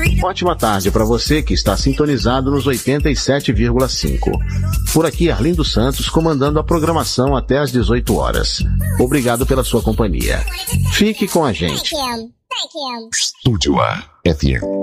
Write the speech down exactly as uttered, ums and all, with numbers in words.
Ótima tarde para você que está sintonizado nos oitenta e sete vírgula cinco. Por aqui, Arlindo Santos comandando a programação até às dezoito horas. Obrigado pela sua companhia. Fique com a gente. Estúdio A F M.